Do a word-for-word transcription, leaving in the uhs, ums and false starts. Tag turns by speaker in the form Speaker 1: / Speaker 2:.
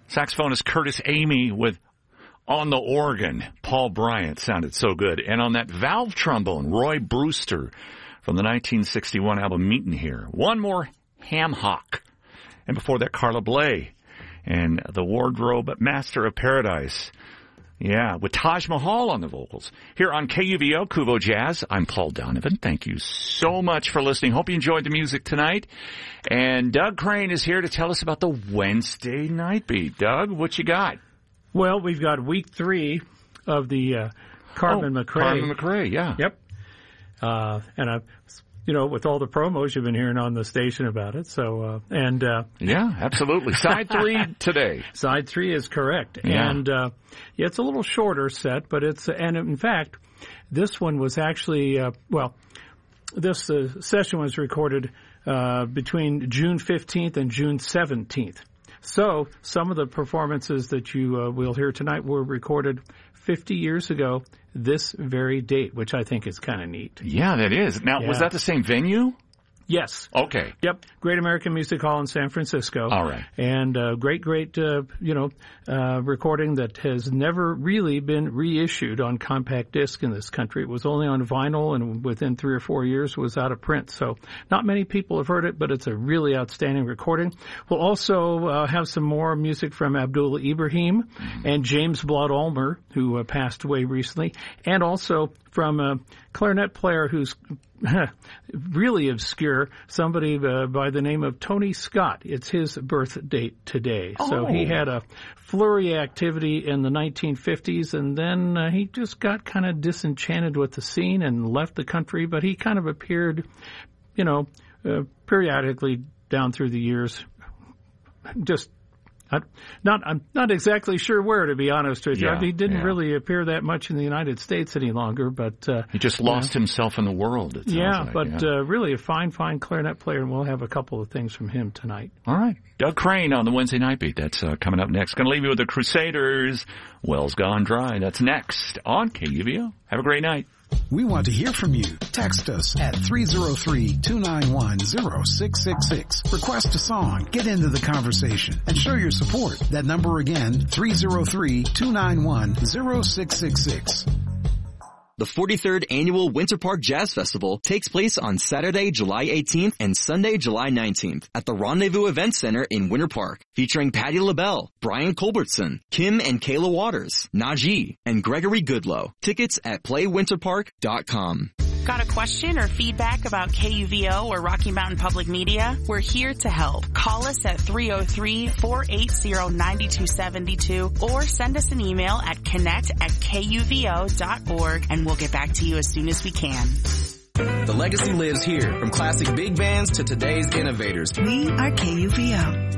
Speaker 1: Saxophonist Curtis Amy with On the Organ. Paul Bryant sounded so good. And on that valve trombone, Roy Brewster from the nineteen sixty-one album Meetin' Here. One more, Ham Hock. And before that, Carla Bley and the Wardrobe Master of Paradise. Yeah, with Taj Mahal on the vocals. Here on K U V O, Kuvo Jazz, I'm Paul Donovan. Thank you so much for listening. Hope you enjoyed the music tonight. And Doug Crane is here to tell us about the Wednesday Night Beat. Doug, what you got?
Speaker 2: Well, we've got week three of the uh, Carmen
Speaker 1: oh,
Speaker 2: McRae.
Speaker 1: Carmen McRae, yeah.
Speaker 2: Yep. Uh, and I, you know, with all the promos you've been hearing on the station about it, so uh, and uh,
Speaker 1: yeah, absolutely. Side three today.
Speaker 2: Side three is correct,
Speaker 1: yeah.
Speaker 2: and uh, yeah, it's a little shorter set, but it's and in fact, this one was actually uh, well, this uh, session was recorded uh, between June fifteenth and June seventeenth. So some of the performances that you uh, will hear tonight were recorded fifty years ago, this very date, which I think is kind of neat.
Speaker 1: Yeah, that is. Now,
Speaker 2: yeah.
Speaker 1: was that the same venue?
Speaker 2: Yes.
Speaker 1: Okay.
Speaker 2: Yep. Great American Music Hall in San Francisco.
Speaker 1: All right.
Speaker 2: And uh, great, great, uh, you know, uh, recording that has never really been reissued on compact disc in this country. It was only on vinyl, and within three or four years was out of print. So not many people have heard it, but it's a really outstanding recording. We'll also uh, have some more music from Abdullah Ibrahim mm-hmm. and James Blood Ulmer, who uh, passed away recently, and also from a clarinet player who's really obscure, somebody uh, by the name of Tony Scott. It's his birth date today.
Speaker 1: Oh.
Speaker 2: So he had a flurry of activity in the nineteen fifties, and then uh, he just got kind of disenchanted with the scene and left the country, but he kind of appeared, you know, uh, periodically down through the years, just I, not, I'm not exactly sure where, to be honest with you.
Speaker 1: Yeah,
Speaker 2: he didn't
Speaker 1: yeah.
Speaker 2: really appear that much in the United States any longer, but uh,
Speaker 1: he just lost
Speaker 2: uh,
Speaker 1: himself in the world. It sounds
Speaker 2: yeah,
Speaker 1: like.
Speaker 2: but
Speaker 1: yeah.
Speaker 2: Uh, really a fine, fine clarinet player, and we'll have a couple of things from him tonight.
Speaker 1: All right, Doug Crane on the Wednesday Night Beat. That's uh, coming up next. Going to leave you with the Crusaders. Wells Gone Dry. That's next on K U V O. Have a great night.
Speaker 3: We want to hear from you. Text us at three oh three, two nine one, oh six six six. Request a song. Get into the conversation and show your support. That number again, three oh three, two nine one, oh six six six.
Speaker 4: The forty-third Annual Winter Park Jazz Festival takes place on Saturday, July eighteenth and Sunday, July nineteenth at the Rendezvous Event Center in Winter Park, featuring Patti LaBelle, Brian Culbertson, Kim and Kayla Waters, Najee, and Gregory Goodlow. Tickets at play winter park dot com.
Speaker 5: Got a question or feedback about K U V O or Rocky Mountain Public Media? We're here to help. Call us at three oh three, four eight zero, nine two seven two or send us an email at connect at K U V O dot org, and we'll get back to you as soon as we can.
Speaker 6: The legacy lives here, from classic big bands to today's innovators.
Speaker 7: We are K U V O.